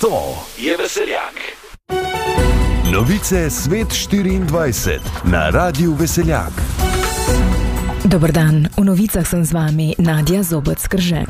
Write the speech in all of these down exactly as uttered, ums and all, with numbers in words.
To je Veseljak. Novice Svet štiriindvajset na Radiu Veseljak. Dober dan, v novicah sem z vami Nadja Zobec-Krže.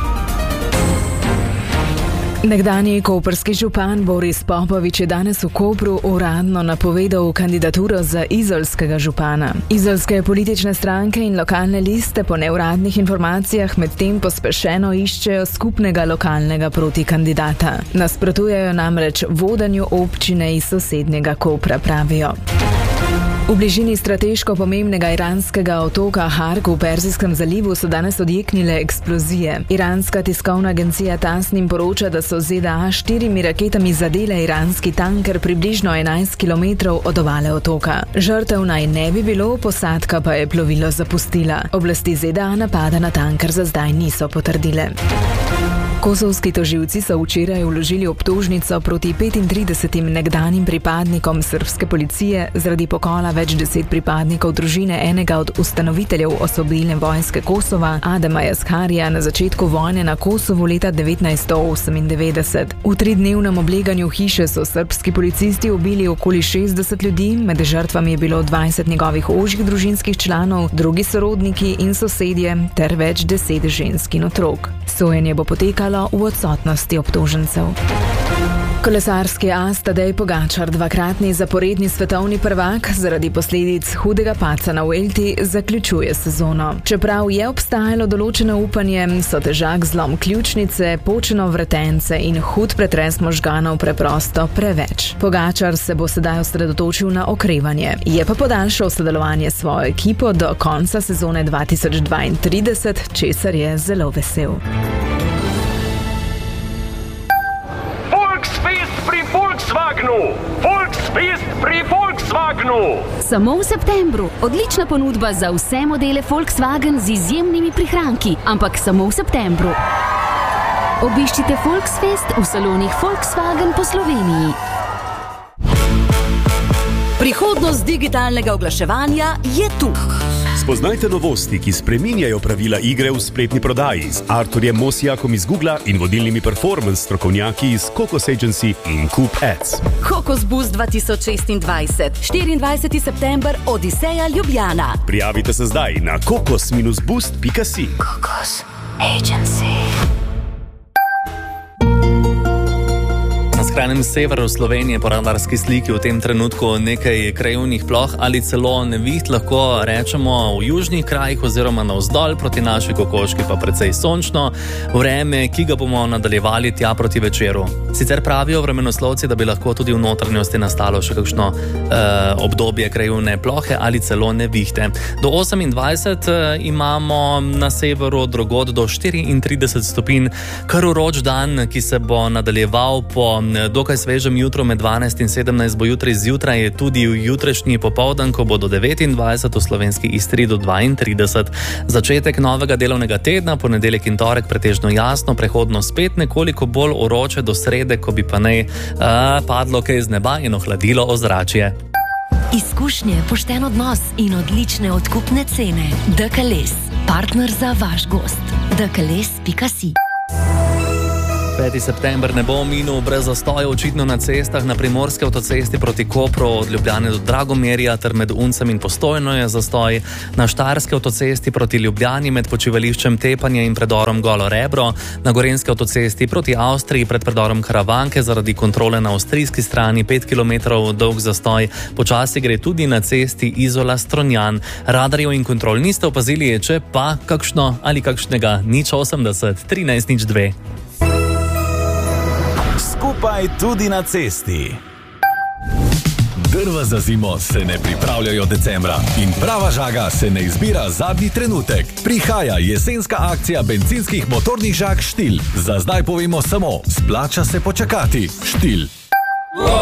Nekdanji koprski župan Boris Popovič je danes v Kopru uradno napovedal kandidaturo za izolskega župana. Izolske politične stranke in lokalne liste po neuradnih informacijah medtem pospešeno iščejo skupnega lokalnega protikandidata. Nasprotujejo namreč vodenju občine iz sosednjega Kopra, pravijo. V bližini strateško pomembnega iranskega otoka Hark v Perzijskem zalivu so danes odjeknile eksplozije. Iranska tiskovna agencija Tasnim poroča, da so Z D A štirimi raketami zadele iranski tanker približno enajst kilometrov od obale otoka. Žrtev naj ne bi bilo, posadka pa je plovilo zapustila. Oblasti Z D A napada na tanker za zdaj niso potrdile. Kosovski tožilci so včeraj vložili obtožnico proti petintridesetim nekdanjim pripadnikom srbske policije zaradi pokola več deset pripadnikov družine enega od ustanoviteljev osvobodilne vojske Kosova, Adema Jaskarija, na začetku vojne na Kosovu leta devetnajststo osemindevetdeset. V tridnevnem obleganju hiše so srbski policisti ubili okoli šestdeset ljudi, med žrtvami je bilo dvajset njegovih ožjih družinskih članov, drugi sorodniki in sosedje ter več deset žensk in otrok. Sojenje bo potekalo v odsotnosti obtožencev. Kolesarski as Tadej Pogačar, dvakratni zaporedni svetovni prvak, zaradi posledic hudega padca na Vuelti zaključuje sezono. Čeprav je obstajalo določeno upanje, so težak zlom ključnice, počeno vretence in hud pretres možganov preprosto preveč. Pogačar se bo sedaj osredotočil na okrevanje. Je pa podaljšal sodelovanje s svojo ekipo do konca sezone dva tisoč dvaintrideset, česar je zelo vesel. Volkswagenu! Volksfest pri Volkswagenu! Samo v septembru. Odlična ponudba za vse modele Volkswagen z izjemnimi prihranki, ampak samo v septembru. Obiščite Volksfest v salonih Volkswagen po Sloveniji. Prihodnost digitalnega oglaševanja je tu. Spoznajte novosti, ki spreminjajo pravila igre v spletni prodaji z Arturjem Mosijakom iz Googla in vodilnimi performance strokovnjaki iz Kokos Agency in Coop Ads. Kokos Boost dva tisoč šestindvajset, štiriindvajseti september, Odiseja, Ljubljana. Prijavite se zdaj na kokos boost pika si. Kokos Agency. Na skrajnem severu Slovenije po radarski sliki v tem trenutku nekaj krajevnih ploh ali celo neviht, lahko rečemo v južnih krajih oziroma navzdol proti naši Kokoški pa precej sončno vreme, ki ga bomo nadaljevali tja proti večeru. Sicer pravijo vremenoslovci, da bi lahko tudi v notranjosti nastalo še kakšno eh, obdobje krajevne plohe ali celo nevihte. Do osemindvajset eh, imamo na severu, drugod do štiriintrideset stopinj, kar vroč dan, ki se bo nadaljeval po dokaj svežem jutru med dvanajst in sedemnajst bo jutri zjutraj, tudi v jutrišnji popoldan, ko bo do devetindvajset, v slovenski Istri do dvaintrideset. Začetek novega delovnega tedna, ponedeljek in torek pretežno jasno, prehodno spet nekoliko bolj vroče do srede, ko bi pa naj a, padlo kaj z neba in ohladilo ozračje. Izkušnje, pošten odnos in odlične odkupne cene. D K L S, partner za vaš gost. D K L S pika si. peti september ne bo minil brez zastoja, očitno na cestah. Na primorski avtocesti proti Kopru od Ljubljane do Dragomerja ter med Uncem in Postojno je zastoj. Na štajerski avtocesti proti Ljubljani med počivališčem Tepanje in predorom Golo Rebro. Na gorenski avtocesti proti Avstriji pred predorom Karavanke zaradi kontrole na avstrijski strani pet kilometrov dolg zastoj. Počasi gre tudi na cesti Izola Stronjan. Radarjev in kontrol niste opazili, če pa kakšno ali kakšnega nič osemdeset trinajst nič dve. Skupaj tudi na cesti. Drva za zimo se ne pripravljajo decembra in prava žaga se ne izbira zadnji trenutek. Prihaja jesenska akcija bencinskih motornih žag Štil. Za zdaj povemo samo, splača se počakati. Štil.